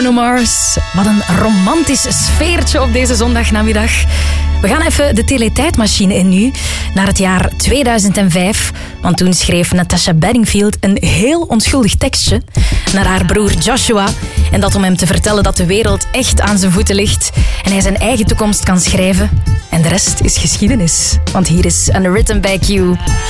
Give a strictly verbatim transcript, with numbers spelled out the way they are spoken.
Bruno Mars. Wat een romantisch sfeertje op deze zondagnamiddag. We gaan even de teletijdmachine in nu, naar het jaar tweeduizend vijf. Want toen schreef Natasha Bedingfield een heel onschuldig tekstje naar haar broer Joshua. En dat om hem te vertellen dat de wereld echt aan zijn voeten ligt en hij zijn eigen toekomst kan schrijven. En de rest is geschiedenis. Want hier is Unwritten by Q.